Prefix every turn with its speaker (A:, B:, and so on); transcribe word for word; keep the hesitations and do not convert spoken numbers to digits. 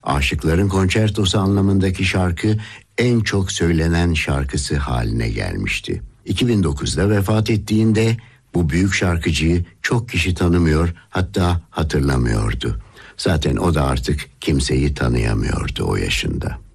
A: Aşıkların Konçertosu anlamındaki şarkı en çok söylenen şarkısı haline gelmişti. iki bin dokuzda vefat ettiğinde bu büyük şarkıcıyı çok kişi tanımıyor, hatta hatırlamıyordu. Zaten o da artık kimseyi tanıyamıyordu o yaşında.